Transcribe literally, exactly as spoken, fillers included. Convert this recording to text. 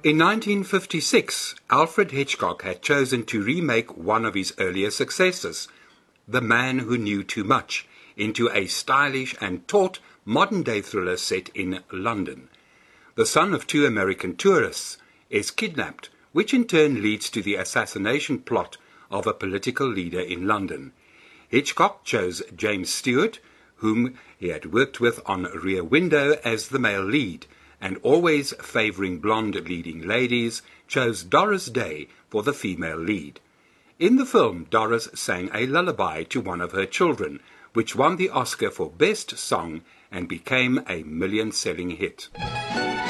In nineteen fifty-six, Alfred Hitchcock had chosen to remake one of his earlier successes, The Man Who Knew Too Much, into a stylish and taut modern-day thriller set in London. The son of two American tourists is kidnapped, which in turn leads to the assassination plot of a political leader in London. Hitchcock chose James Stewart, whom he had worked with on Rear Window, as the male lead, and always favouring blonde leading ladies, chose Doris Day for the female lead. In the film, Doris sang a lullaby to one of her children, which won the Oscar for Best Song and became a million-selling hit.